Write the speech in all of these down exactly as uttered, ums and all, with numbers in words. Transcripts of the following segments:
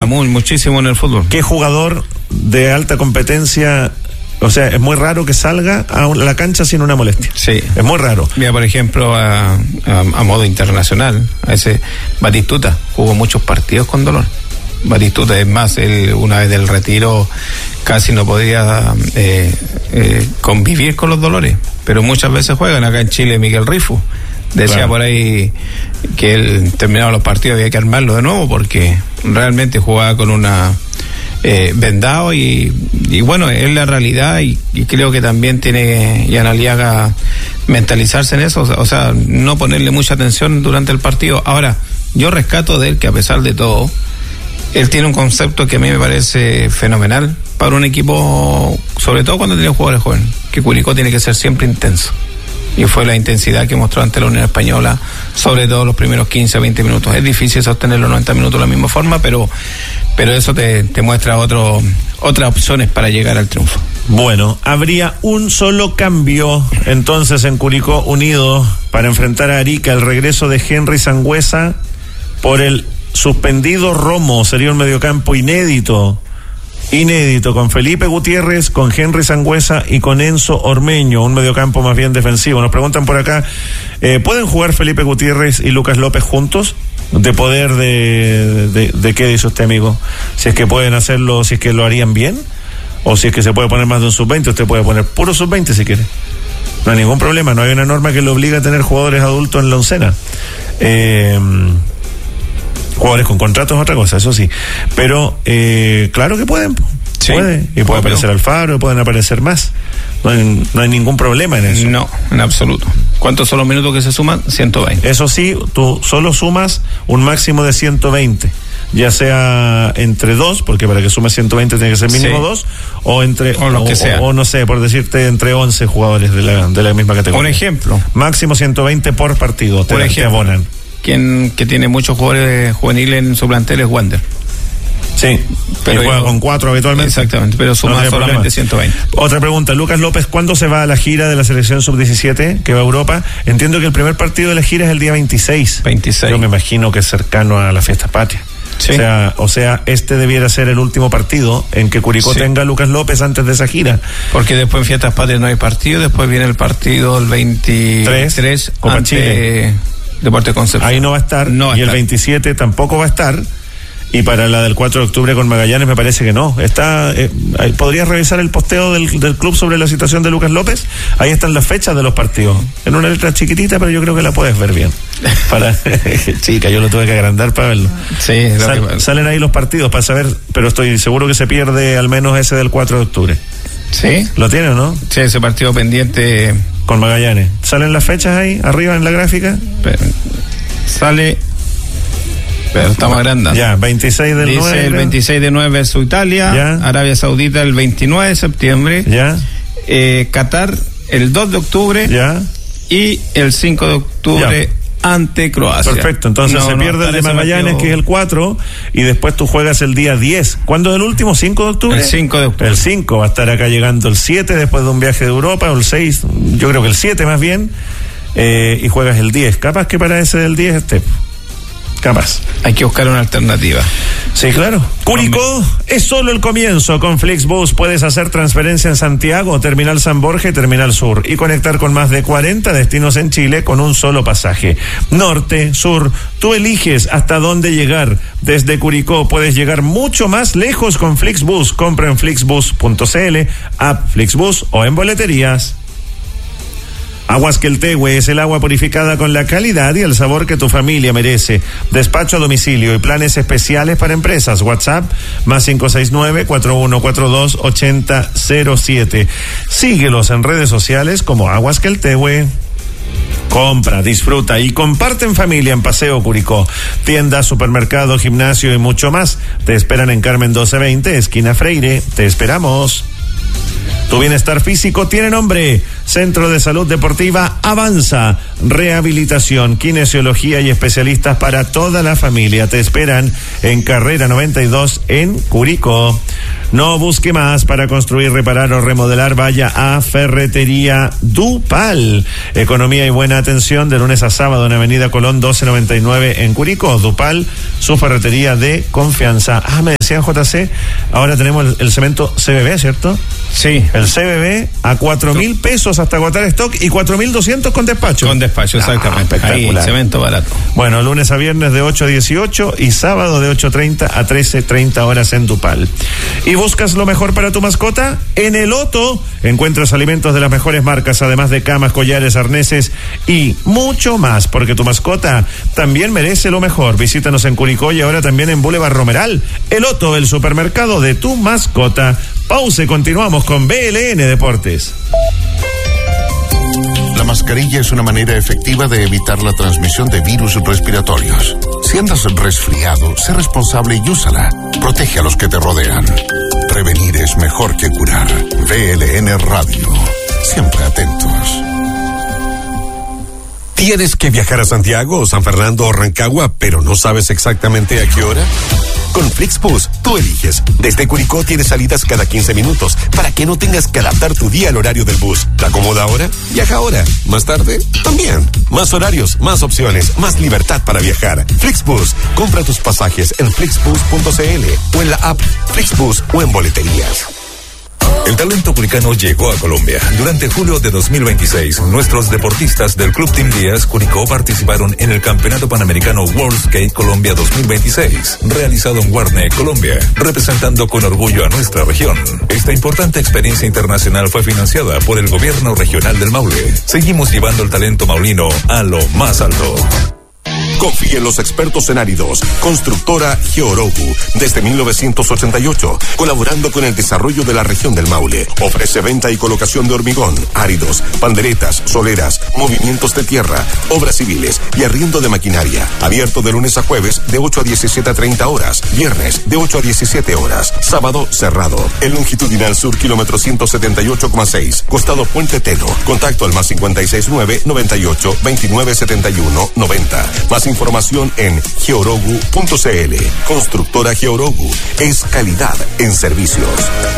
muy, muchísimo en el fútbol. ¿Qué jugador de alta competencia? O sea, es muy raro que salga a la cancha sin una molestia. Sí. Es muy raro. Mira, por ejemplo, a, a, a modo internacional, a ese Batistuta jugó muchos partidos con dolor. Batistuta, es más, él una vez del retiro casi no podía eh, eh, convivir con los dolores, pero muchas veces juegan. Acá en Chile Miguel Rifo decía claro. por ahí que él terminaba los partidos y había que armarlo de nuevo porque realmente jugaba con una eh, vendado y, y bueno, es la realidad y, y creo que también tiene Jan Aliaga mentalizarse en eso, o sea, no ponerle mucha atención durante el partido. Ahora, yo rescato de él que a pesar de todo, él tiene un concepto que a mí me parece fenomenal para un equipo, sobre todo cuando tiene jugadores jóvenes, que Curicó tiene que ser siempre intenso. Y fue la intensidad que mostró ante la Unión Española, sobre todo los primeros quince a veinte minutos. Es difícil sostener los noventa minutos de la misma forma, pero pero eso te, te muestra otro, otras opciones para llegar al triunfo. Bueno, habría un solo cambio entonces en Curicó Unido para enfrentar a Arica, el regreso de Henry Sangüesa por el suspendido Romo. Sería un mediocampo inédito. Inédito, con Felipe Gutiérrez, con Henry Sangüesa y con Enzo Ormeño, un mediocampo más bien defensivo. Nos preguntan por acá, eh, ¿pueden jugar Felipe Gutiérrez y Lucas López juntos? ¿De poder de, de, de qué dice usted, amigo? Si es que pueden hacerlo, si es que lo harían bien, o si es que se puede poner más de un sub veinte, usted puede poner puro sub veinte si quiere. No hay ningún problema, no hay una norma que le obligue a tener jugadores adultos en la oncena. Eh... Jugadores con contratos es otra cosa, eso sí. Pero, eh, claro que pueden. Sí, puede. Y puede aparecer Alfaro, pueden aparecer más. No hay, no hay ningún problema en eso. No, en absoluto. ¿Cuántos son los minutos que se suman? ciento veinte. Eso sí, tú solo sumas un máximo de ciento veinte. Ya sea entre dos, porque para que sume ciento veinte tiene que ser mínimo sí. dos, o entre, o, lo que o, sea. o, o no sé, por decirte, entre once jugadores de la, de la misma categoría. Un ejemplo. Máximo ciento veinte por partido. Te, un ejemplo. Te abonan. Quien que tiene muchos jugadores juveniles en su plantel es Wander. Sí, pero juega yo, con cuatro habitualmente. Exactamente, pero suma no solamente problema. ciento veinte. Otra pregunta, Lucas López, ¿cuándo se va a la gira de la selección sub diecisiete que va a Europa? Entiendo que el primer partido de la gira es el día veintiséis. veintiséis. Yo me imagino que es cercano a las fiestas patrias. Sí. O sea, o sea, este debiera ser el último partido en que Curicó sí. tenga a Lucas López antes de esa gira. Porque después en fiestas patrias no hay partido, después viene el partido el veintitrés Copa ante Chile. Deportes Concepción. Ahí no va a estar, no va y a el estar. veintisiete tampoco va a estar, y para la del cuatro de octubre con Magallanes me parece que no. Está, eh, ¿podrías revisar el posteo del, del club sobre la situación de Lucas López? Ahí están las fechas de los partidos, en una letra chiquitita, pero yo creo que la puedes ver bien. Para chica, yo lo tuve que agrandar para verlo. Sí, Sal, que... Salen ahí los partidos para saber, pero estoy seguro que se pierde al menos ese del cuatro de octubre. Sí. ¿Lo tiene o no? Sí, ese partido pendiente con Magallanes. ¿Salen las fechas ahí, arriba en la gráfica? Pero, sale... Pero estamos agrandando. Ya, veintiséis del Dice nueve. el veintiséis de nueve es Italia, ya. Arabia Saudita el veintinueve de septiembre, ya. Eh, Qatar el dos de octubre, ya. Y el cinco de octubre ya. Ante Croacia. Perfecto, entonces no, se no, pierde el de Magallanes, partido... que es el cuatro, y después tú juegas el día diez. ¿Cuándo es el último? ¿cinco de octubre? El cinco de octubre. El cinco, va a estar acá llegando el siete después de un viaje de Europa, o el seis, yo creo que el siete más bien, eh, y juegas el diez. Capaz que para ese del diez esté... Capaz. Hay que buscar una alternativa. Sí, claro. Curicó es solo el comienzo. Con Flixbus puedes hacer transferencia en Santiago, Terminal San Borja y Terminal Sur, y conectar con más de cuarenta destinos en Chile con un solo pasaje. Norte, sur, tú eliges hasta dónde llegar. Desde Curicó puedes llegar mucho más lejos con Flixbus. Compra en flixbus punto cl, app Flixbus o en boleterías. Aguas Queltehue es el agua purificada con la calidad y el sabor que tu familia merece. Despacho a domicilio y planes especiales para empresas. WhatsApp más cinco seis nueve, cuatro uno cuatro dos, ocho cero cero siete. Síguelos en redes sociales como Aguas Queltehue. Compra, disfruta y comparte en familia en Paseo Curicó. Tienda, supermercado, gimnasio y mucho más. Te esperan en Carmen doce veinte, esquina Freire. Te esperamos. Tu bienestar físico tiene nombre. Centro de Salud Deportiva Avanza. Rehabilitación, kinesiología y especialistas para toda la familia. Te esperan en Carrera noventa y dos en Curicó. No busque más para construir, reparar o remodelar. Vaya a Ferretería Dupal. Economía y buena atención de lunes a sábado en Avenida Colón doce noventa y nueve en Curicó. Dupal, su ferretería de confianza. Ah, me decían J C, ahora tenemos el, el cemento C B B, ¿cierto? Sí. El C B B a cuatro mil pesos hasta agotar stock y cuatro mil doscientos con despacho. Con despacho, exactamente. Ah, espectacular. Ahí, cemento barato. Bueno, lunes a viernes de ocho a dieciocho y sábado de ocho treinta a trece treinta horas en Dupal. ¿Y buscas lo mejor para tu mascota? En El Otto encuentras alimentos de las mejores marcas, además de camas, collares, arneses y mucho más, porque tu mascota también merece lo mejor. Visítanos en Curicó y ahora también en Boulevard Romeral. El Otto, el supermercado de tu mascota. Pausa y continuamos con B L N Deportes. La mascarilla es una manera efectiva de evitar la transmisión de virus respiratorios. Si andas resfriado, sé responsable y úsala. Protege a los que te rodean. Prevenir es mejor que curar. B L N Radio. Siempre atentos. ¿Tienes que viajar a Santiago, San Fernando o Rancagua, pero no sabes exactamente a qué hora? Con Flixbus, tú eliges. Desde Curicó tienes salidas cada quince minutos para que no tengas que adaptar tu día al horario del bus. ¿Te acomoda ahora? Viaja ahora. ¿Más tarde? También. Más horarios, más opciones, más libertad para viajar. Flixbus. Compra tus pasajes en flixbus punto c l o en la app Flixbus o en boleterías. El talento curicano llegó a Colombia. Durante julio de dos mil veintiséis, nuestros deportistas del Club Team Díaz Curicó participaron en el Campeonato Panamericano World Skate Colombia dos mil veintiséis, realizado en Guarne, Colombia, representando con orgullo a nuestra región. Esta importante experiencia internacional fue financiada por el Gobierno Regional del Maule. Seguimos llevando el talento maulino a lo más alto. Confía en los expertos en áridos. Constructora Georogu, desde mil novecientos ochenta y ocho, colaborando con el desarrollo de la región del Maule. Ofrece venta y colocación de hormigón, áridos, panderetas, soleras, movimientos de tierra, obras civiles y arriendo de maquinaria. Abierto de lunes a jueves de ocho a diecisiete a treinta horas. Viernes de ocho a diecisiete horas. Sábado cerrado. El longitudinal sur, kilómetro ciento setenta y ocho coma seis. Costado Puente Teno. Contacto al más cincuenta y seis nueve, noventa y ocho, veintinueve setenta y uno, noventa. Más información en georogu punto c l. Constructora Georogu es calidad en servicios.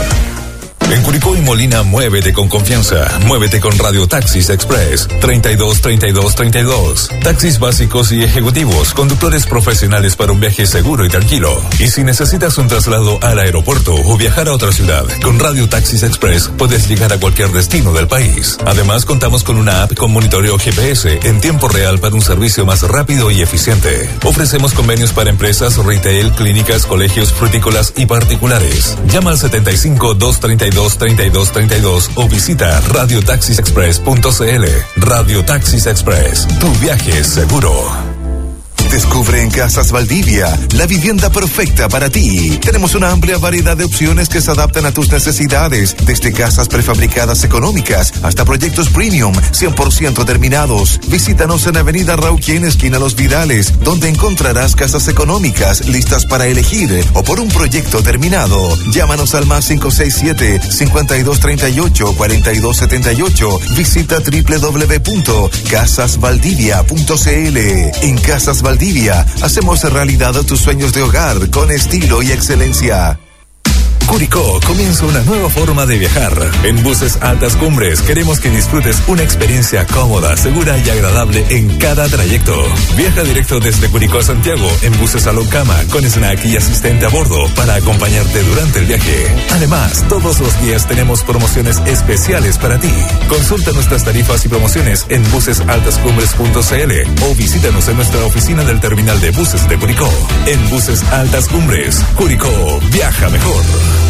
En Curicó y Molina, muévete con confianza. Muévete con Radio Taxis Express. treinta y dos, treinta y dos, treinta y dos. Taxis básicos y ejecutivos. Conductores profesionales para un viaje seguro y tranquilo. Y si necesitas un traslado al aeropuerto o viajar a otra ciudad, con Radio Taxis Express puedes llegar a cualquier destino del país. Además, contamos con una app con monitoreo G P S en tiempo real para un servicio más rápido y eficiente. Ofrecemos convenios para empresas, retail, clínicas, colegios, frutícolas y particulares. Llama al setenta y cinco, doscientos treinta y dos, treinta y dos treinta y dos o visita radio taxis express punto c l. Radio Taxis Express, tu viaje es seguro. Descubre en Casas Valdivia la vivienda perfecta para ti. Tenemos una amplia variedad de opciones que se adaptan a tus necesidades, desde casas prefabricadas económicas hasta proyectos premium cien por ciento terminados. Visítanos en Avenida Rauquien, esquina Los Vidales, donde encontrarás casas económicas listas para elegir o por un proyecto terminado. Llámanos al más cinco seis siete, cincuenta y dos treinta y ocho, cuarenta y dos setenta y ocho. Visita doble u doble u doble u punto casas valdivia punto c l. En Casas Valdivia hacemos realidad tus sueños de hogar con estilo y excelencia. Curicó comienza una nueva forma de viajar. En Buses Altas Cumbres queremos que disfrutes una experiencia cómoda, segura y agradable en cada trayecto. Viaja directo desde Curicó a Santiago en buses Salón Cama con snack y asistente a bordo para acompañarte durante el viaje. Además, todos los días tenemos promociones especiales para ti. Consulta nuestras tarifas y promociones en buses altas cumbres punto c l o visítanos en nuestra oficina del terminal de buses de Curicó. En Buses Altas Cumbres, Curicó, viaja mejor.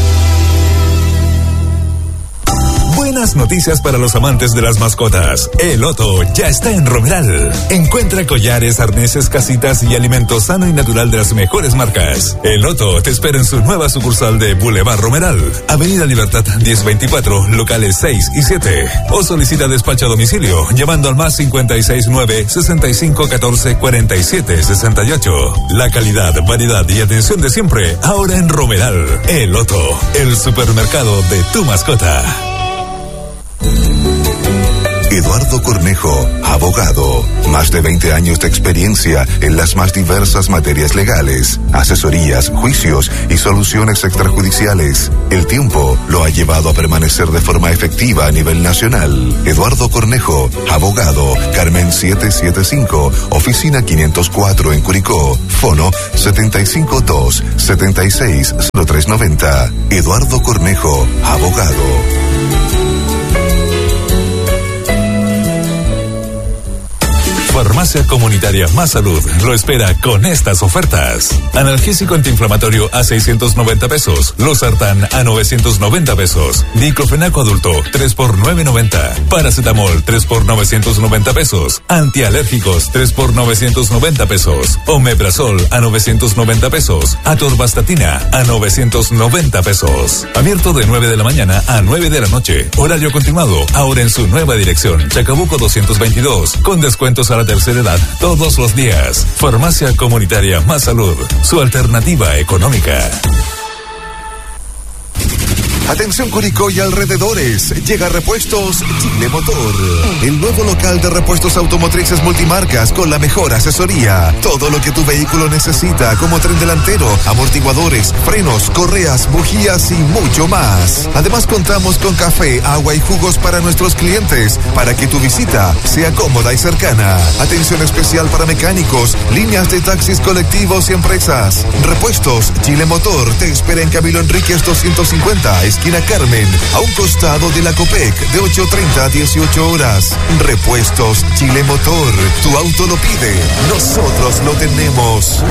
Buenas noticias para los amantes de las mascotas. El Otto ya está en Romeral. Encuentra collares, arneses, casitas y alimento sano y natural de las mejores marcas. El Otto te espera en su nueva sucursal de Boulevard Romeral, Avenida Libertad diez veinticuatro, locales seis y siete. O solicita despacho a domicilio llamando al más cincuenta y seis nueve, sesenta y cinco catorce, cuarenta y siete sesenta y ocho. La calidad, variedad y atención de siempre ahora en Romeral. El Otto, el supermercado de tu mascota. Eduardo Cornejo, abogado. Más de veinte años de experiencia en las más diversas materias legales, asesorías, juicios y soluciones extrajudiciales. El tiempo lo ha llevado a permanecer de forma efectiva a nivel nacional. Eduardo Cornejo, abogado. Carmen setecientos setenta y cinco, oficina quinientos cuatro en Curicó. Fono setenta y cinco dos, setenta y seis, cero tres noventa. Eduardo Cornejo, abogado. Farmacia Comunitaria Más Salud lo espera con estas ofertas. Analgésico antiinflamatorio a seiscientos noventa pesos. Losartán a novecientos noventa pesos. Diclofenaco adulto tres por novecientos noventa. Paracetamol tres por novecientos noventa pesos. Antialérgicos tres por novecientos noventa pesos. Omeprazol a novecientos noventa pesos. Atorvastatina a novecientos noventa pesos. Abierto de nueve de la mañana a nueve de la noche. Horario continuado. Ahora en su nueva dirección. Chacabuco doscientos veintidós. Con descuentos a la tercera edad todos los días. Farmacia Comunitaria Más Salud, su alternativa económica. Atención Curicó y alrededores, llega Repuestos Chile Motor, el nuevo local de repuestos automotrices multimarcas con la mejor asesoría. Todo lo que tu vehículo necesita, como tren delantero, amortiguadores, frenos, correas, bujías y mucho más. Además contamos con café, agua y jugos para nuestros clientes, para que tu visita sea cómoda y cercana. Atención especial para mecánicos, líneas de taxis colectivos y empresas. Repuestos Chile Motor te espera en Camilo Enríquez doscientos cincuenta, esquina Carmen, a un costado de la Copec, de ocho treinta a dieciocho horas. Repuestos Chile Motor, tu auto lo pide, nosotros lo tenemos.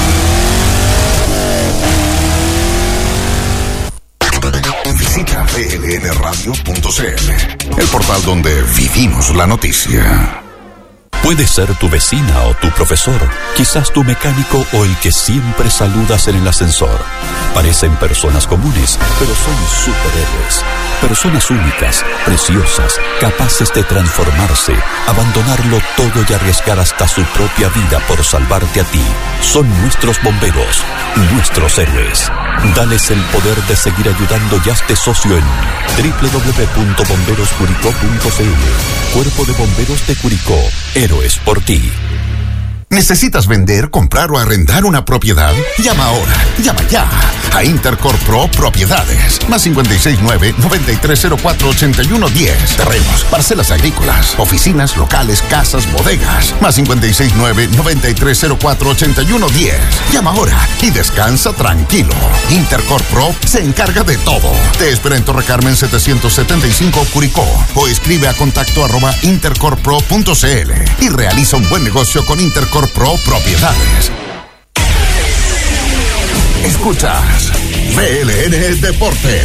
Visita b l n radio punto c l, el portal donde vivimos la noticia. Puede ser tu vecina o tu profesor, quizás tu mecánico o el que siempre saludas en el ascensor. Parecen personas comunes, pero son superhéroes. Personas únicas, preciosas, capaces de transformarse, abandonarlo todo y arriesgar hasta su propia vida por salvarte a ti. Son nuestros bomberos, nuestros héroes. Dales el poder de seguir ayudando y hazte socio en doble u doble u doble u punto bomberos curicó punto c l. Cuerpo de Bomberos de Curicó. Héroes por ti. ¿Necesitas vender, comprar o arrendar una propiedad? Llama ahora, llama ya a Intercorp Pro Propiedades. Más cinco seis nueve, nueve tres cero cuatro, ocho uno uno cero. Terrenos, parcelas agrícolas, oficinas, locales, casas, bodegas. Más cinco seis nueve, nueve tres cero cuatro, ocho uno uno cero. Llama ahora y descansa tranquilo. Intercorp Pro se encarga de todo. Te espera en Torre Carmen setecientos setenta y cinco Curicó o escribe a contacto arroba intercorpro punto c l y realiza un buen negocio con Intercorp Pro Propiedades. Escuchas B L N Deportes.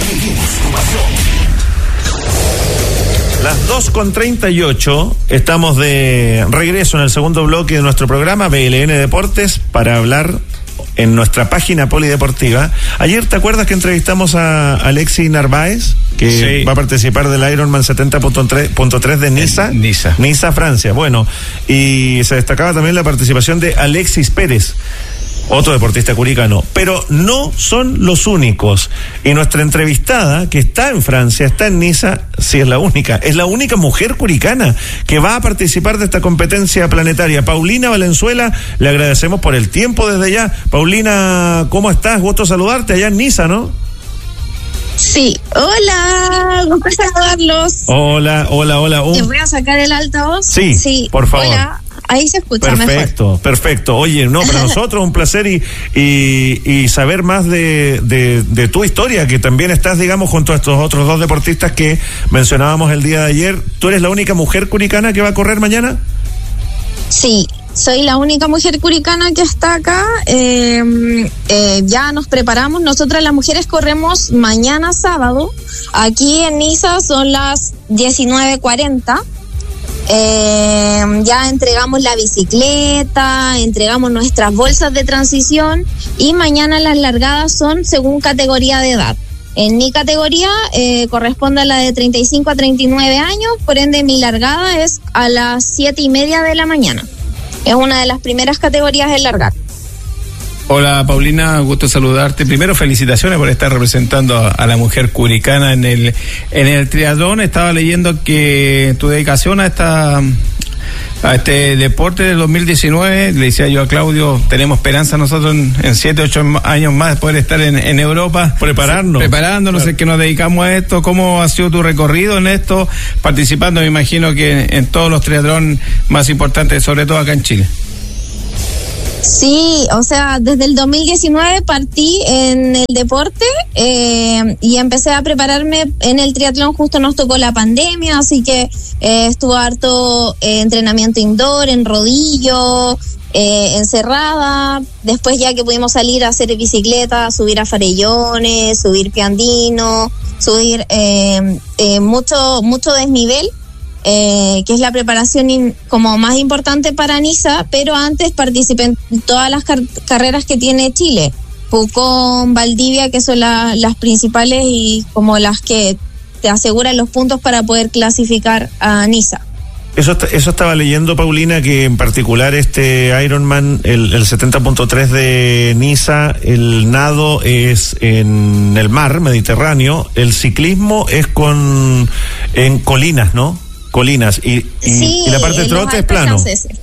Las dos con treinta y ocho, estamos de regreso en el segundo bloque de nuestro programa B L N Deportes para hablar en nuestra página polideportiva. Ayer, ¿te acuerdas que entrevistamos a Alexis Narváez, que sí va a participar del Ironman setenta punto tres de Niza? Niza. Niza, Francia. Bueno, y se destacaba también la participación de Alexis Pérez, otro deportista curicano, pero no son los únicos. Y nuestra entrevistada, que está en Francia, está en Niza, sí es la única, es la única mujer curicana que va a participar de esta competencia planetaria. Paulina Valenzuela, le agradecemos por el tiempo desde allá. Paulina, ¿cómo estás? Gusto saludarte allá en Niza, ¿no? Sí, hola, gusto saludarlos. Hola, hola, hola. Un... ¿Te voy a sacar el altavoz? Sí, sí, por favor. Hola. Ahí se escucha perfecto, mejor. Perfecto, perfecto. Oye, no, para nosotros un placer y, y, y saber más de, de, de tu historia, que también estás, digamos, junto a estos otros dos deportistas que mencionábamos el día de ayer. ¿Tú eres la única mujer curicana que va a correr mañana? Sí, soy la única mujer curicana que está acá. Eh, eh, ya nos preparamos. Nosotras las mujeres corremos mañana sábado. Aquí en Niza son las diecinueve cuarenta. Eh, ya entregamos la bicicleta, entregamos nuestras bolsas de transición y mañana las largadas son según categoría de edad. En mi categoría eh, corresponde a la de treinta y cinco a treinta y nueve años, por ende mi largada es a las siete y media de la mañana. Es una de las primeras categorías en largar. Hola Paulina, gusto saludarte. Primero felicitaciones por estar representando a, a la mujer curicana en el en el triatlón. Estaba leyendo que tu dedicación a esta a este deporte del dos mil diecinueve, le decía yo a Claudio, tenemos esperanza nosotros en, en siete, ocho años más de poder estar en, en Europa. Prepararnos. Preparándonos, claro. Es que nos dedicamos a esto. ¿Cómo ha sido tu recorrido en esto? Participando, me imagino que en, en todos los triatlón más importantes, sobre todo acá en Chile. Sí, o sea, desde el dos mil diecinueve partí en el deporte eh, y empecé a prepararme en el triatlón. Justo nos tocó la pandemia, así que eh, estuvo harto eh, entrenamiento indoor, en rodillo, eh, encerrada. Después ya que pudimos salir a hacer bicicleta, subir a Farellones, subir Piandino, subir eh, eh, mucho, mucho desnivel. Eh, que es la preparación in, como más importante para Niza, pero antes participé en todas las car- carreras que tiene Chile, Pucón, Valdivia, que son la, las principales y como las que te aseguran los puntos para poder clasificar a Niza. Eso, eso estaba leyendo, Paulina, que en particular este Ironman, el, el setenta punto tres de Niza, el nado es en el mar Mediterráneo, el ciclismo es con en colinas, ¿no? Colinas y, y, sí, y la parte de trote es plano. Franceses.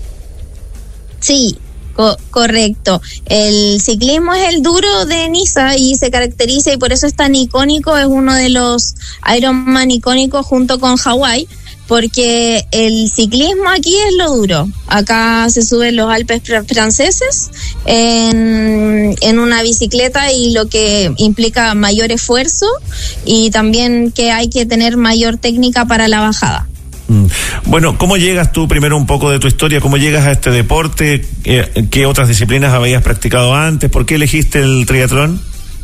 Sí, co- correcto. El ciclismo es el duro de Niza y se caracteriza y por eso es tan icónico, es uno de los Ironman icónicos junto con Hawái, porque el ciclismo aquí es lo duro. Acá se suben los Alpes fr- franceses en, en una bicicleta y lo que implica mayor esfuerzo y también que hay que tener mayor técnica para la bajada. Bueno, ¿cómo llegas tú, primero un poco de tu historia, cómo llegas a este deporte? ¿Qué, qué otras disciplinas habías practicado antes? ¿Por qué elegiste el triatlón?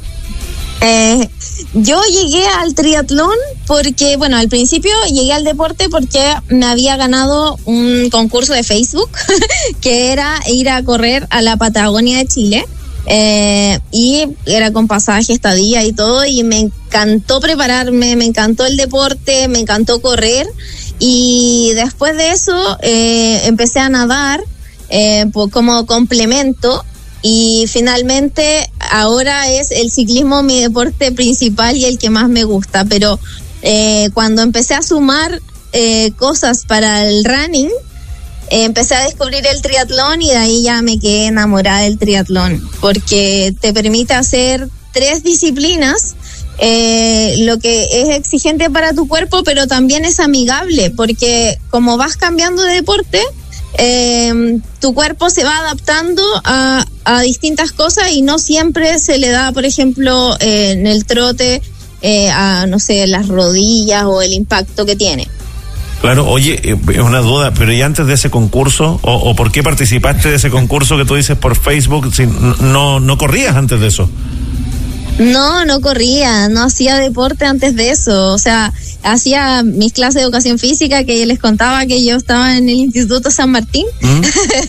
Eh, yo llegué al triatlón porque, bueno, al principio llegué al deporte porque me había ganado un concurso de Facebook que era ir a correr a la Patagonia de Chile. Eh, y era con pasaje, estadía y todo, y me encantó prepararme, me encantó el deporte, me encantó correr, y después de eso eh, empecé a nadar eh, por, como complemento, y finalmente ahora es el ciclismo mi deporte principal y el que más me gusta, pero eh, cuando empecé a sumar eh, cosas para el running, Eh, empecé a descubrir el triatlón y de ahí ya me quedé enamorada del triatlón, porque te permite hacer tres disciplinas, eh, lo que es exigente para tu cuerpo, pero también es amigable, porque como vas cambiando de deporte, eh, tu cuerpo se va adaptando a, a distintas cosas y no siempre se le da, por ejemplo, eh, en el trote, eh, a, no sé, las rodillas o el impacto que tiene. Claro, oye, es una duda, pero ¿y antes de ese concurso, o, o por qué participaste de ese concurso que tú dices por Facebook, si no, no corrías antes de eso? No, no corría, no hacía deporte antes de eso, o sea, hacía mis clases de educación física, que les contaba que yo estaba en el Instituto San Martín, ¿Mm?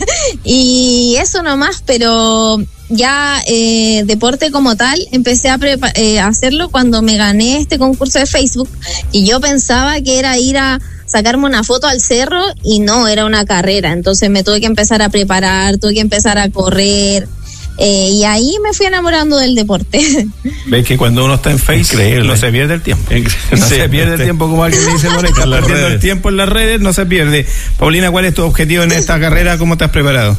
Y eso nomás, pero ya eh, deporte como tal, empecé a, prepa- eh, a hacerlo cuando me gané este concurso de Facebook, y yo pensaba que era ir a sacarme una foto al cerro, y no, era una carrera, entonces me tuve que empezar a preparar, tuve que empezar a correr, eh, y ahí me fui enamorando del deporte. Ves que cuando uno está en Facebook Increíble. no se pierde el tiempo, no Sí, se pierde el tiempo, como alguien dice por ahí, está perdiendo el tiempo en las redes, no se pierde. Paulina, ¿cuál es tu objetivo en esta carrera? ¿Cómo te has preparado?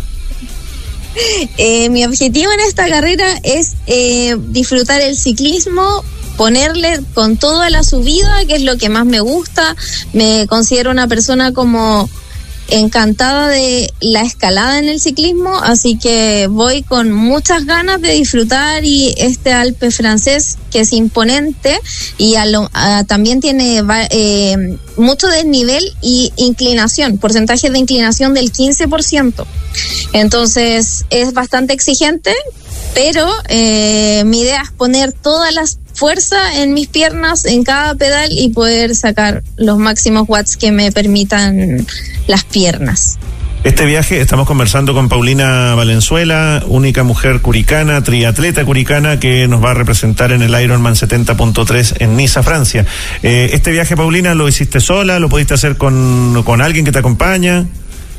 Eh, mi objetivo en esta carrera es eh, disfrutar el ciclismo, ponerle con toda la subida, que es lo que más me gusta. Me considero una persona como encantada de la escalada en el ciclismo, así que voy con muchas ganas de disfrutar, y este Alpe francés que es imponente y a lo, a, también tiene eh, mucho desnivel y inclinación, porcentaje de inclinación del quince por ciento, entonces es bastante exigente, pero eh, mi idea es poner todas las fuerza en mis piernas, en cada pedal, y poder sacar los máximos watts que me permitan las piernas. Este viaje, estamos conversando con Paulina Valenzuela, única mujer curicana, triatleta curicana, que nos va a representar en el Ironman setenta punto tres en Niza, Francia. Eh, este viaje, Paulina, ¿lo hiciste sola? ¿Lo pudiste hacer con, con alguien que te acompaña?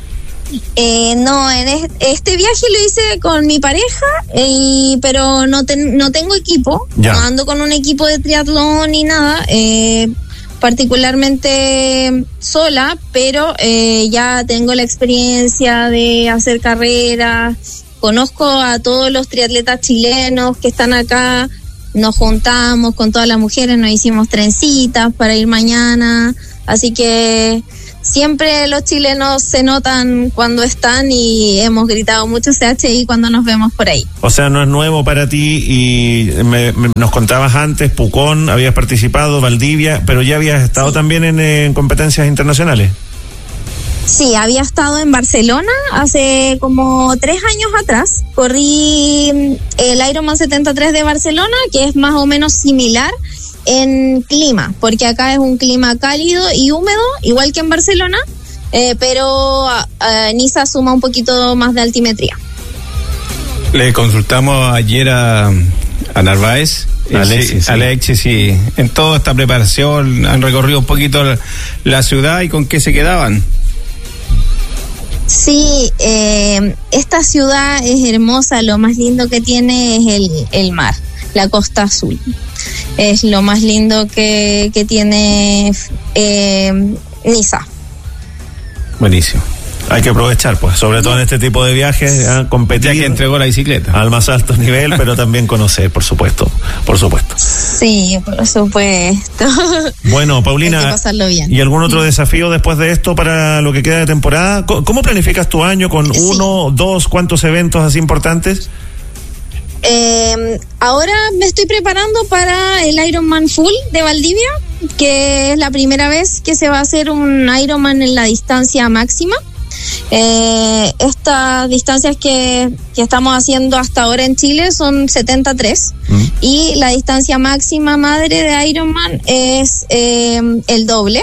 Eh, no, en es, este viaje lo hice con mi pareja, eh, pero no, ten, no tengo equipo, ya. No ando con un equipo de triatlón ni nada, eh, particularmente sola, pero eh, ya tengo la experiencia de hacer carreras, conozco a todos los triatletas chilenos que están acá, nos juntamos con todas las mujeres, nos hicimos trencitas para ir mañana, así que siempre los chilenos se notan cuando están y hemos gritado mucho C H I cuando nos vemos por ahí. O sea, no es nuevo para ti y me, me, nos contabas antes, Pucón, habías participado, Valdivia, pero ya habías estado sí. también en, en competencias internacionales. Sí, había estado en Barcelona hace como tres años atrás. Corrí el Ironman setenta y tres de Barcelona, que es más o menos similar en clima, porque acá es un clima cálido y húmedo, igual que en Barcelona, eh, pero uh, Niza suma un poquito más de altimetría. Le consultamos ayer a, a Narváez, Alexis, sí, Alexis, sí, en toda esta preparación han recorrido un poquito la, la ciudad y con qué se quedaban. Sí, eh, esta ciudad es hermosa, lo más lindo que tiene es el, el mar, la Costa Azul. Es lo más lindo que, que tiene eh, Niza. Buenísimo. Hay que aprovechar, pues, sobre todo en este tipo de viajes, a competir. Ya que entregó la bicicleta. Al más alto nivel, pero también conocer, por supuesto, por supuesto. Sí, por supuesto. Bueno, Paulina, hay que pasarlo bien. ¿Y algún otro desafío después de esto para lo que queda de temporada? ¿Cómo planificas tu año? ¿Con sí. uno, dos, cuántos eventos así importantes? Eh, ahora me estoy preparando para el Ironman Full de Valdivia, que es la primera vez que se va a hacer un Ironman en la distancia máxima. Eh, estas distancias que, que estamos haciendo hasta ahora en Chile son setenta y tres mm. y la distancia máxima madre de Ironman es eh, el doble,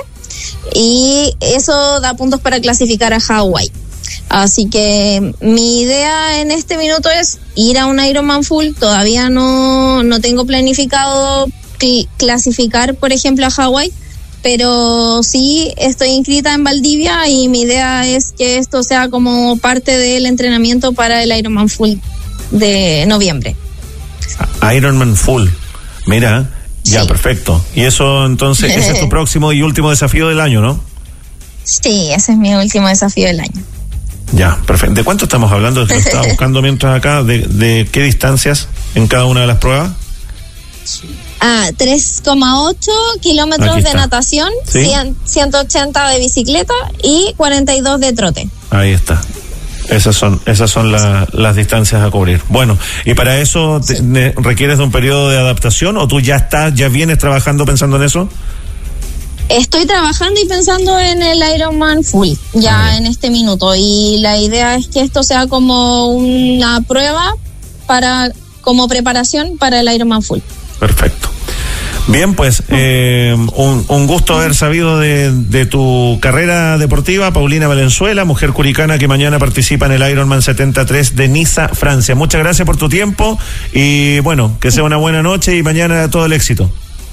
y eso da puntos para clasificar a Hawái. Así que mi idea en este minuto es ir a un Ironman Full. Todavía no, no tengo planificado cl- clasificar, por ejemplo, a Hawái, pero sí estoy inscrita en Valdivia y mi idea es que esto sea como parte del entrenamiento para el Ironman Full de noviembre. Ironman Full, mira, ya, sí. Perfecto. Y eso entonces, ese es tu próximo y último desafío del año, ¿no? Sí, ese es mi último desafío del año. Ya, perfecto. ¿De cuánto estamos hablando? Lo estaba buscando mientras acá. ¿De, de qué distancias en cada una de las pruebas? Ah, tres coma ocho kilómetros de natación, ¿sí? cien, ciento ochenta de bicicleta y cuarenta y dos de trote. Ahí está. Esas son, esas son la, las distancias a cubrir. Bueno, y para eso te, sí. ne, requieres de un periodo de adaptación, o tú ya estás, ya vienes trabajando pensando en eso. Estoy trabajando y pensando en el Ironman Full ya ah, en este minuto, y la idea es que esto sea como una prueba para, como preparación para el Ironman Full. Perfecto. Bien, pues eh, un, un gusto haber sabido de, de tu carrera deportiva, Paulina Valenzuela, mujer curicana que mañana participa en el Ironman setenta y tres de Niza, Francia. Muchas gracias por tu tiempo y bueno, que sea una buena noche y mañana todo el éxito.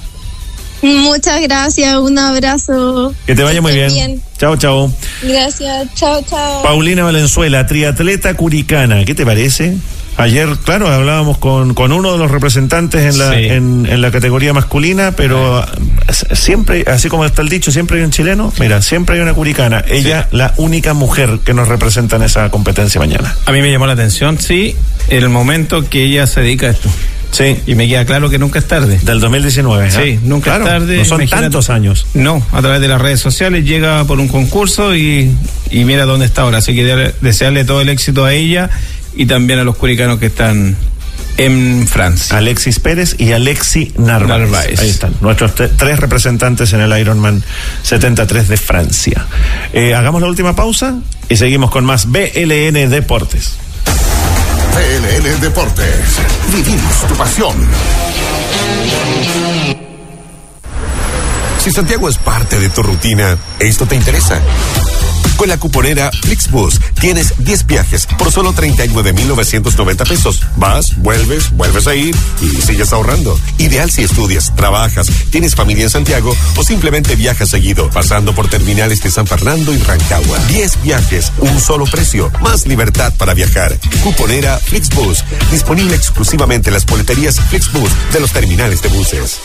Muchas gracias, un abrazo. Que te vaya muy bien. bien. Chao, chao. Gracias, chao, chao. Paulina Valenzuela, triatleta curicana, ¿qué te parece? Ayer, claro, hablábamos con, con uno de los representantes en la, sí. en, en la categoría masculina, pero sí. siempre, así como está el dicho, siempre hay un chileno, mira, siempre hay una curicana. Ella, sí. la única mujer que nos representa en esa competencia mañana. A mí me llamó la atención, sí, el momento que ella se dedica a esto. Sí. Y me queda claro que nunca es tarde. Del dos mil diecinueve, ¿eh? Sí, nunca claro, es tarde. No son Imagínate, tantos años. No, a través de las redes sociales llega por un concurso y, y mira dónde está ahora. Así que de, desearle todo el éxito a ella y también a los curicanos que están en Francia. Alexis Pérez y Alexi Narváez. Narváez. Ahí están, nuestros t- tres representantes en el Ironman setenta y tres de Francia. Eh, hagamos la última pausa y seguimos con más B L N Deportes. B L N Deportes. Vivimos tu pasión. Si Santiago es parte de tu rutina, esto te interesa. Con la cuponera Flixbus tienes diez viajes por solo treinta y nueve mil novecientos noventa pesos. Vas, vuelves, vuelves a ir y sigues ahorrando. Ideal si estudias, trabajas, tienes familia en Santiago o simplemente viajas seguido, pasando por terminales de San Fernando y Rancagua. diez viajes, un solo precio, más libertad para viajar. Cuponera Flixbus, disponible exclusivamente en las boleterías Flixbus de los terminales de buses.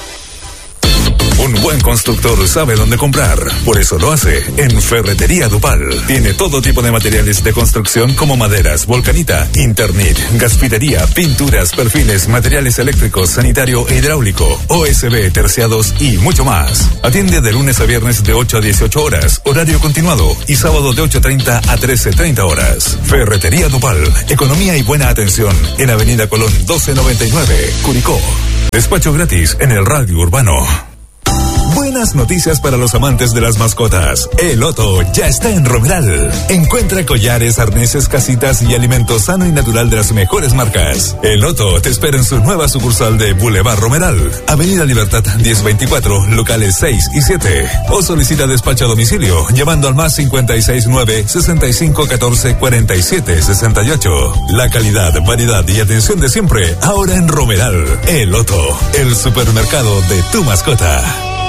Un buen constructor sabe dónde comprar, por eso lo hace en Ferretería Dupal. Tiene todo tipo de materiales de construcción como maderas, volcanita, Internet, gasfitería, pinturas, perfiles, materiales eléctricos, sanitario e hidráulico, O S B, terciados y mucho más. Atiende de lunes a viernes de ocho a dieciocho horas, horario continuado, y sábado de ocho treinta a trece treinta horas. Ferretería Dupal, economía y buena atención en Avenida Colón doce noventa y nueve, Curicó. Despacho gratis en el radio urbano. Buenas noticias para los amantes de las mascotas. El Otto ya está en Romeral. Encuentra collares, arneses, casitas y alimento sano y natural de las mejores marcas. El Otto te espera en su nueva sucursal de Boulevard Romeral, Avenida Libertad diez veinticuatro, locales seis y siete. O solicita despacho a domicilio llamando al más cincuenta y seis nueve, sesenta y cinco catorce, cuarenta y siete sesenta y ocho. La calidad, variedad y atención de siempre ahora en Romeral. El Otto, el supermercado de tu mascota.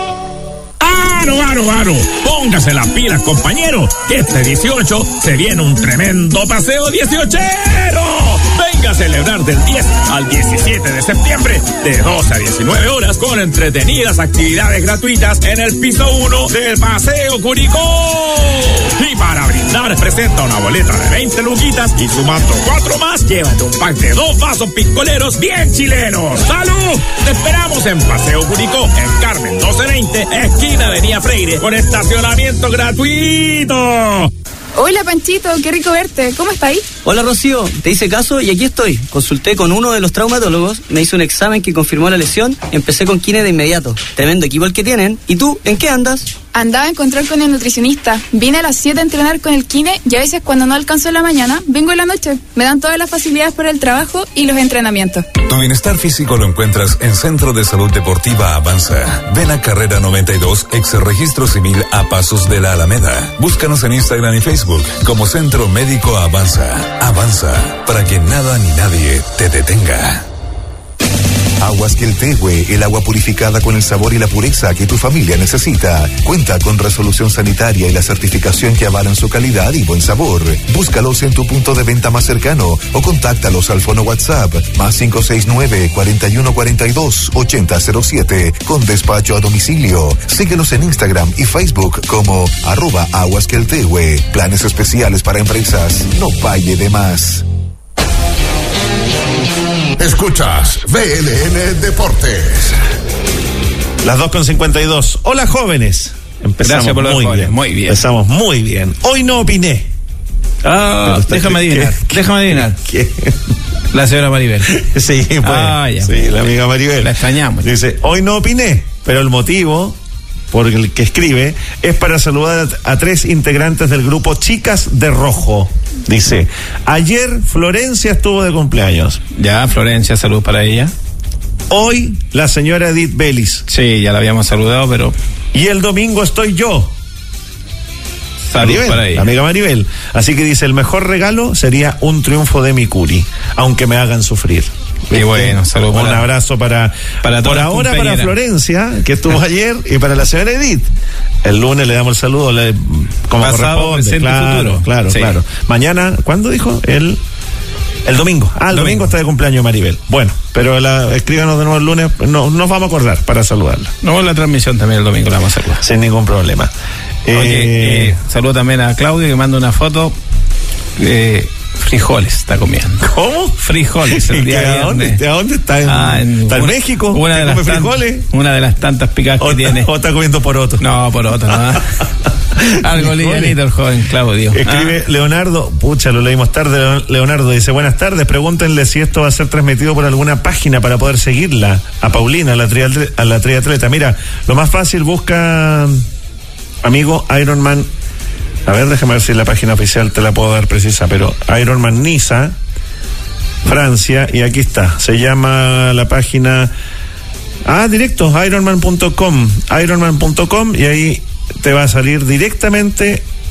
¡Aro, aro, aro! Póngase las pilas, compañero, que este dieciocho se viene un tremendo paseo dieciochero. Venga a celebrar del diez al diecisiete de septiembre, de doce a diecinueve horas, con entretenidas actividades gratuitas en el piso uno del Paseo Curicó. Y para brindar, presenta una boleta de veinte luquitas y sumando cuatro más, llévate un pack de dos vasos piscoleros bien chilenos. ¡Salud! Te esperamos en Paseo Curicó, en Carmen doce veinte, esquina Avenida Freire, con estacionamiento gratuito. Hola Panchito, qué rico verte, ¿cómo estáis? Hola Rocío, te hice caso y aquí estoy. Consulté con uno de los traumatólogos, me hizo un examen que confirmó la lesión, empecé con kine de inmediato. Tremendo equipo el que tienen. ¿Y tú, en qué andas? Andaba a encontrar con el nutricionista. Vine a las siete a entrenar con el kine y a veces cuando no alcanzo en la mañana, vengo en la noche. Me dan todas las facilidades para el trabajo y los entrenamientos. Tu bienestar físico lo encuentras en Centro de Salud Deportiva Avanza. Ven a Carrera noventa y dos, ex registro civil a pasos de la Alameda. Búscanos en Instagram y Facebook como Centro Médico Avanza. Avanza, para que nada ni nadie te detenga. Aguas Queltehue, el agua purificada con el sabor y la pureza que tu familia necesita. Cuenta con resolución sanitaria y la certificación que avalan su calidad y buen sabor. Búscalos en tu punto de venta más cercano o contáctalos al fono WhatsApp más cinco seis nueve, cuarenta y uno cuarenta y dos, ochenta cero siete con despacho a domicilio. Síguenos en Instagram y Facebook como arroba Aguas Queltehue. Planes especiales para empresas. No pague de más. Escuchas B L N Deportes. Las dos con cincuenta y dos. Hola jóvenes. Empezamos Gracias por muy los bien. Muy bien. Empezamos muy bien. Hoy no opiné. Ah, déjame adivinar. ¿Qué? Déjame adivinar. ¿Qué? La señora Maribel. Sí, pues. Ah, ya. Sí, la amiga Maribel. La extrañamos. Dice, hoy no opiné, pero el motivo por el que escribe es para saludar a, a tres integrantes del grupo Chicas de Rojo. Dice, ayer Florencia estuvo de cumpleaños. Ya, Florencia, salud para ella. Hoy la señora Edith Belis. Sí, ya la habíamos saludado, pero... Y el domingo estoy yo. Salud Maribel, para ella. la amiga Maribel. Así que dice, el mejor regalo sería un triunfo de mi Curi, aunque me hagan sufrir. Y bueno, salud. Un para, abrazo para, para por ahora para Florencia, que estuvo ayer, y para la señora Edith. El lunes le damos el saludo, le, como pasado, corresponde. presente, Claro, futuro. claro, Sí. claro. Mañana, ¿cuándo dijo? El el domingo. Ah, el domingo, domingo está de cumpleaños Maribel. Bueno, pero la, escríbanos de nuevo el lunes, no, nos vamos a acordar para saludarla. No, la transmisión también el domingo la vamos a saludar. Sin ningún problema. Oye, eh, eh, saludo también a Claudio que manda una foto. Eh, frijoles está comiendo. ¿Cómo? Frijoles el día ¿A viernes. dónde, ¿A dónde está? ¿En, Ah, en ¿Está en una- México? Una de, ¿Que las come tan- frijoles? una de las tantas picadas ¿O, que tiene. ¿O está comiendo poroto? No, por otro, no. Algo livianito el joven Claudio. Escribe Ah. Leonardo, pucha, lo leímos tarde. Leonardo dice, buenas tardes, pregúntenle si esto va a ser transmitido por alguna página para poder seguirla. A Paulina, a la, triatle- a la triatleta. Mira, lo más fácil, busca, amigo, Ironman. A ver, déjame ver si la página oficial te la puedo dar precisa, pero Ironman Niza, Francia, y aquí está. Se llama la página... Ah, directo, ironman punto com. ironman punto com, y ahí te va a salir directamente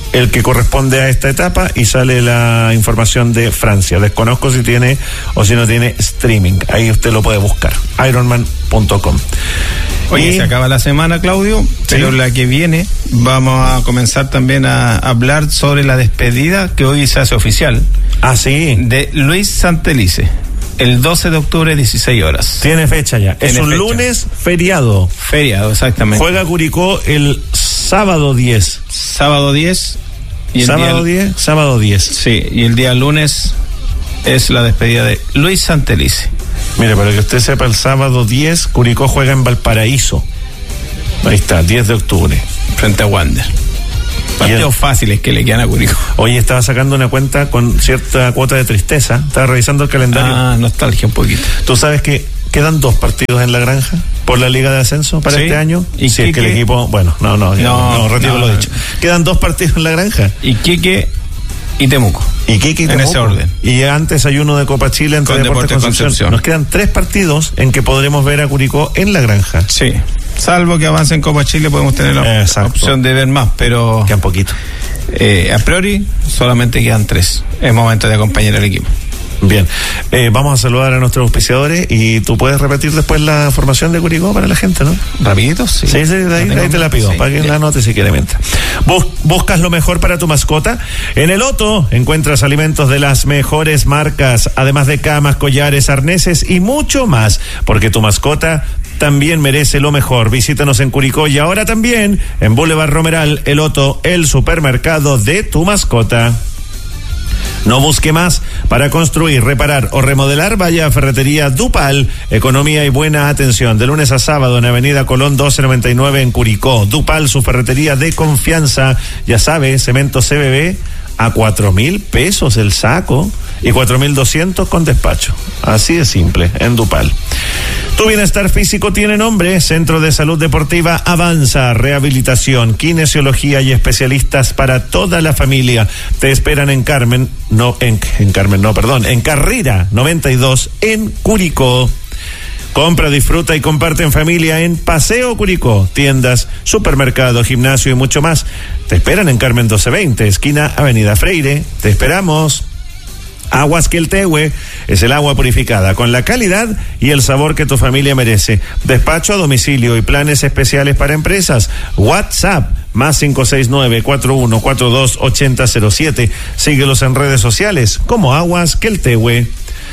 el que corresponde a esta etapa y sale la información de Francia. Desconozco si tiene o si no tiene streaming. Ahí usted lo puede buscar. Ironman punto com. Oye, y se acaba la semana, Claudio, pero ¿sí? La que viene vamos a comenzar también a hablar sobre la despedida que hoy se hace oficial. Ah, sí. De Luis Santelice. El doce de octubre, dieciséis horas. Tiene fecha ya. Es un fecha. Lunes feriado. Feriado, exactamente. Juega Curicó el sábado diez. Sábado diez. Y el sábado día, diez. Sábado diez. Sí, y el día lunes es la despedida de Luis Santelice. Mire, para que usted sepa, el sábado diez, Curicó juega en Valparaíso. Ahí está, diez de octubre. Frente a Wander. Partidos fáciles que le quedan a Curicó. Hoy estaba sacando una cuenta con cierta cuota de tristeza. Estaba revisando el calendario. Ah, nostalgia un poquito. ¿Tú sabes que quedan dos partidos en la granja por la Liga de Ascenso para ¿sí? este año? Y si es que el equipo... Bueno, no, no, no, no, no retiro no, lo dicho. Quedan dos partidos en la granja. Iquique y Temuco. Iquique y Temuco. En ese orden. Y antes hay uno de Copa Chile entre Deportes Deporte Concepción. Concepción. Nos quedan tres partidos en que podremos ver a Curicó en la granja. Sí. Salvo que avance en Copa Chile, podemos tener la Exacto. opción de ver más, pero... Quedan poquito. Eh, a priori, solamente quedan tres. Es momento de acompañar al equipo. Bien, eh, vamos a saludar a nuestros auspiciadores y tú puedes repetir después la formación de Curicó para la gente, ¿no? Rapidito, sí. Sí, sí, de ahí, de ahí te la pido, sí, para que bien. La anote si quiere mientras. Bus, ¿Buscas lo mejor para tu mascota? En el Otto encuentras alimentos de las mejores marcas, además de camas, collares, arneses y mucho más, porque tu mascota también merece lo mejor. Visítanos en Curicó y ahora también en Boulevard Romeral, el Otto, el supermercado de tu mascota. No busque más. Para construir, reparar o remodelar, vaya a Ferretería Dupal. Economía y buena atención. De lunes a sábado en Avenida Colón doce noventa y nueve en Curicó. Dupal, su ferretería de confianza. Ya sabe, cemento C B B a cuatro mil pesos el saco y cuatro mil doscientos con despacho. Así de simple, en Dupal. Tu bienestar físico tiene nombre. Centro de Salud Deportiva Avanza. Rehabilitación, kinesiología y especialistas para toda la familia. Te esperan en Carmen, no, en, en Carmen, no, perdón, en Carrera noventa y dos en Curicó. Compra, disfruta y comparte en familia en Paseo Curicó. Tiendas, supermercado, gimnasio y mucho más. Te esperan en Carmen doce veinte, esquina Avenida Freire. Te esperamos. Aguas Queltehue es el agua purificada con la calidad y el sabor que tu familia merece. Despacho a domicilio y planes especiales para empresas. WhatsApp más cinco seis nueve, cuatro uno cuatro dos, ocho cero cero siete. Síguelos en redes sociales como Aguas Queltehue.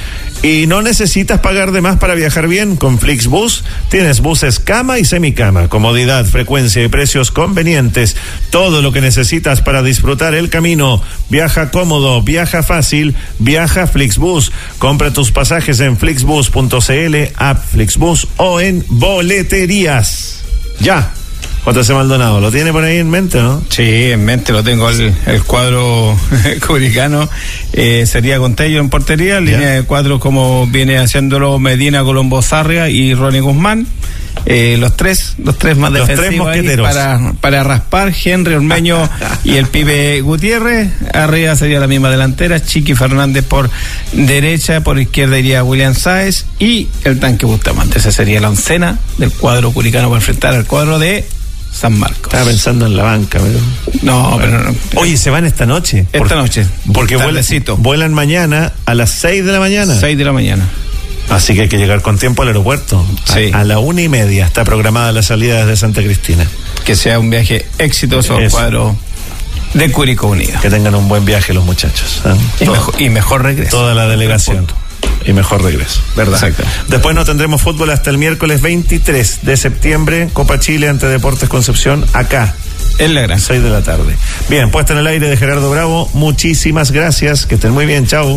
Y no necesitas pagar de más para viajar bien. Con Flixbus tienes buses cama y semicama, comodidad, frecuencia y precios convenientes. Todo lo que necesitas para disfrutar el camino. Viaja cómodo, viaja fácil, viaja Flixbus. Compra tus pasajes en flixbus punto c l, app Flixbus o en boleterías. Ya. J C Maldonado, ¿lo tiene por ahí en mente, no? Sí, en mente lo tengo, el, el cuadro curicano. Eh, sería con Tello en portería, ¿ya? Línea de cuadro como viene haciéndolo Medina, Colombo, Sarria y Ronnie Guzmán. Eh, los tres, los tres más los defensivos tres mosqueteros. Ahí para, para raspar, Henry Ormeño y el pibe Gutiérrez. Arriba sería la misma delantera, Chiqui Fernández por derecha, por izquierda iría William Sáez y el tanque Bustamante. Esa sería la oncena del cuadro curicano para enfrentar al cuadro de San Marcos. Estaba pensando en la banca, pero... No, pero no. Oye, se van esta noche. Esta por, noche. Porque vuelan, vuelan mañana a las seis de la mañana. seis de la mañana. Así que hay que llegar con tiempo al aeropuerto. Sí. A, a la una y media está programada la salida desde Santa Cristina. Que sea un viaje exitoso al cuadro de Curicó Unido. Que tengan un buen viaje los muchachos. ¿eh? Y, Todo, mejor, y mejor regreso. Toda la delegación. Y mejor regreso, ¿verdad? Exacto. Después no tendremos fútbol hasta el miércoles veintitrés de septiembre, Copa Chile ante Deportes Concepción, acá. En la gran. seis de la tarde. Bien, puesta en el aire de Gerardo Bravo, muchísimas gracias, que estén muy bien, chao.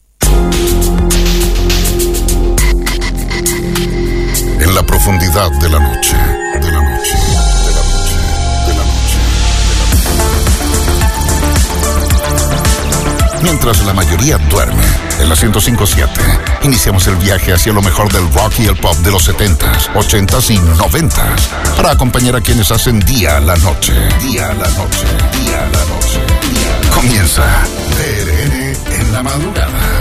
En la profundidad de la noche, de la noche, de la noche, de la noche, de la noche. Mientras la mayoría duerme, en la ciento cinco punto siete, iniciamos el viaje hacia lo mejor del rock y el pop de los setentas, ochentas y noventas, para acompañar a quienes hacen día a la noche, día a la noche, día a la noche. Día a la... Comienza D R N en la madrugada.